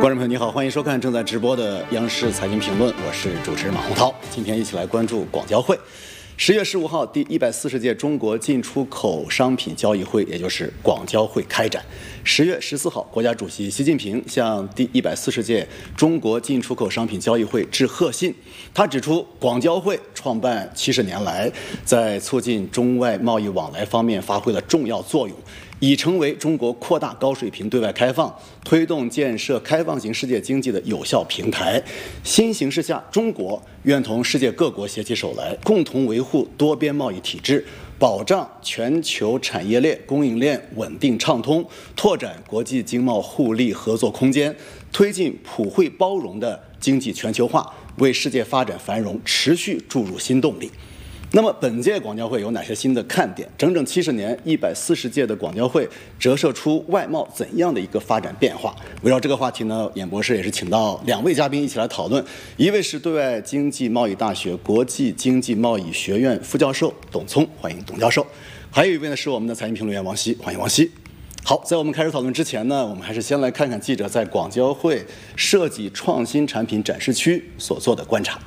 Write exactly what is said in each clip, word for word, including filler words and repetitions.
观众朋友你好，欢迎收看正在直播的央视财经评论，我是主持人马洪涛。今天一起来关注广交会。十月十五号，第一百四十届中国进出口商品交易会，也就是广交会开展。十月十四号，国家主席习近平向第一百四十届中国进出口商品交易会致贺信。他指出，广交会创办七十年来，在促进中外贸易往来方面发挥了重要作用，已成为中国扩大高水平对外开放、推动建设开放型世界经济的有效平台。新形势下，中国愿同世界各国携起手来，共同维护多边贸易体制，保障全球产业链、供应链稳定畅通，拓展国际经贸互利合作空间，推进普惠包容的经济全球化，为世界发展繁荣持续注入新动力。那么本届广交会有哪些新的看点？整整七十年，一百四十届的广交会折射出外贸怎样的一个发展变化？围绕这个话题呢，演博士也是请到两位嘉宾一起来讨论。一位是对外经济贸易大学国际经济贸易学院副教授董聪，欢迎董教授；还有一位呢是我们的财经评论员王希，欢迎王希。好，在我们开始讨论之前呢，我们还是先来看看记者在广交会设计创新产品展示区所做的观察。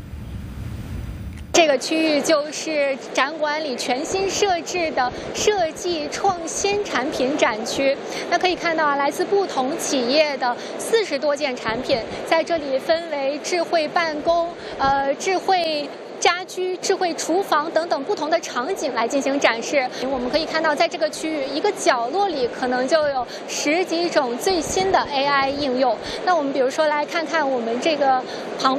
这个区域就是展馆里全新设置的设计创新产品展区。那可以看到啊，来自不同企业的四十多件产品，在这里分为智慧办公、呃智慧家居、智慧厨房等等不同的场景来进行展示。我们可以看到，在这个区域一个角落里，可能就有十几种最新的 A I 应用。那我们比如说来看看我们这个旁